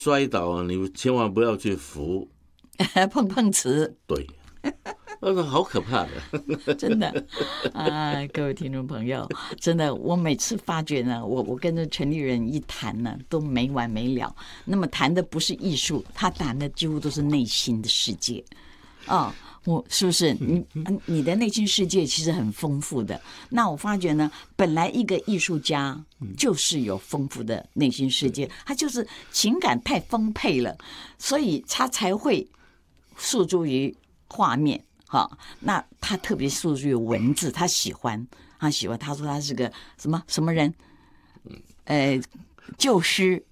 摔倒你千万不要去扶， 碰碰瓷， 对，好可怕的， 真的啊！各位听众朋友，真的，我每次发觉呢，我跟着陈立人一谈呢，都没完没了。那么谈的不是艺术，他谈的几乎都是内心的世界啊。我是不是你的内心世界其实很丰富的？那我发觉呢，本来一个艺术家就是有丰富的内心世界，他就是情感太丰沛了，所以他才会诉诸于画面。好，那他特别诉诸于文字，他喜欢，他说他是个什么人？旧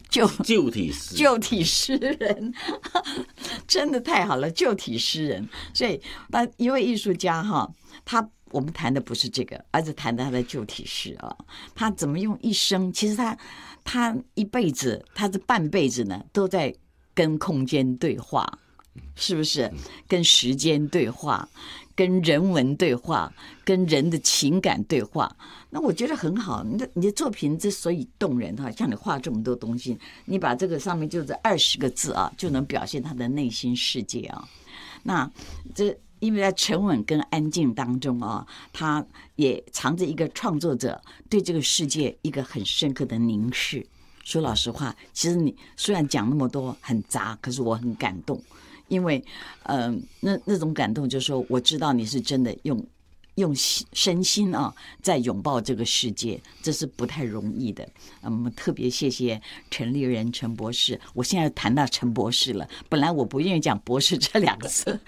体诗人，真的太好了，旧体诗人。所以那一位艺术家哈，我们谈的不是这个，而是谈的他的旧体诗啊，他怎么用一生，其实他一辈子，他的半辈子呢，都在跟空间对话。是不是跟时间对话，跟人文对话，跟人的情感对话？那我觉得很好。你的作品之所以动人哈，像你画这么多东西，你把这个上面就是20个字啊，就能表现他的内心世界啊。那这因为在沉稳跟安静当中啊，他也藏着一个创作者对这个世界一个很深刻的凝视。说老实话，其实你虽然讲那么多很杂，可是我很感动。因为，那种感动就是说，我知道你是真的用身心啊，在拥抱这个世界，这是不太容易的。特别谢谢陈立人陈博士，我现在谈到陈博士了，本来我不愿意讲博士这2个字，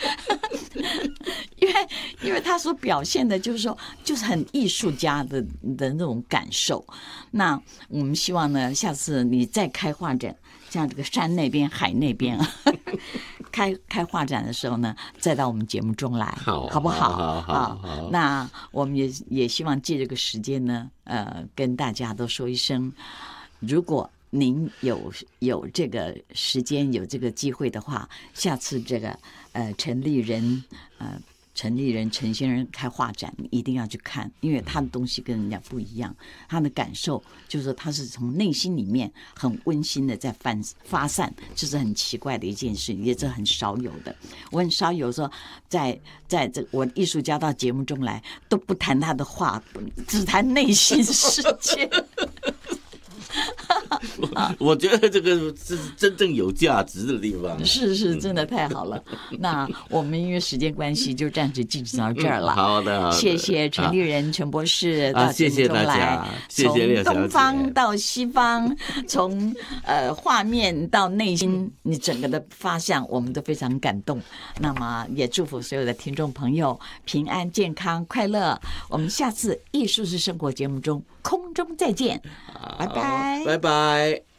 因为他所表现的就是说，就是很艺术家的那种感受。那我们希望呢，下次你再开画展，像这个山那边、海那边啊。开画展的时候呢，再到我们节目中来，好不好？好。那我们也希望借这个时间呢，跟大家都说一声，如果您有这个时间、有这个机会的话，下次这个陈立人陈先生开画展，你一定要去看，因为他的东西跟人家不一样，他的感受就是说他是从内心里面很温馨的在发散，这是很奇怪的一件事，也是很少有的。我很少有说在这我艺术家到节目中来都不谈他的画，只谈内心世界。 我觉得这个是真正有价值的地方， 是真的太好了。那我们因为时间关系，就暂时进行到这儿了。 好的， 谢谢陈立人陈博士到节目中来， 谢谢廖小姐， 从东方到西方，从画面到内心，你整个的发向，我们都非常感动。那么也祝福所有的听众朋友平安、健康、快乐。我们下次艺术是生活节目中空中再见，拜拜， 拜拜。